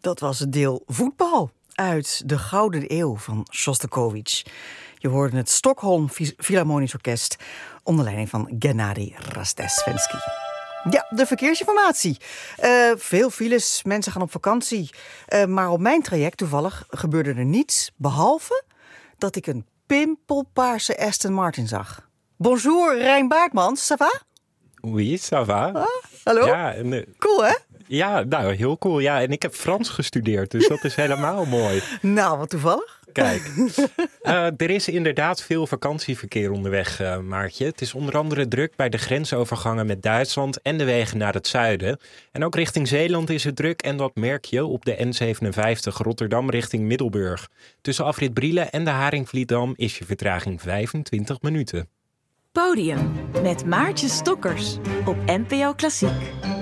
Dat was het deel voetbal uit de Gouden Eeuw van Shostakovich. Je hoorde het Stockholm Philharmonisch Orkest onder leiding van Gennady Rastesvensky. Ja, de verkeersinformatie. Veel files, mensen gaan op vakantie. Maar op mijn traject toevallig gebeurde er niets, behalve dat ik een pimpelpaarse Aston Martin zag. Bonjour, Rijn Baartmans, ça va? Oui, ça va. Ah, hallo? Ja, cool, hè? Ja, nou, heel cool. Ja, en ik heb Frans gestudeerd, dus dat is helemaal mooi. Nou, wat toevallig. Kijk, er is inderdaad veel vakantieverkeer onderweg, Maartje. Het is onder andere druk bij de grensovergangen met Duitsland en de wegen naar het zuiden. En ook richting Zeeland is het druk en dat merk je op de N57 Rotterdam richting Middelburg. Tussen afrit Brielen en de Haringvlietdam is je vertraging 25 minuten. Podium met Maartje Stokkers op NPO Klassiek.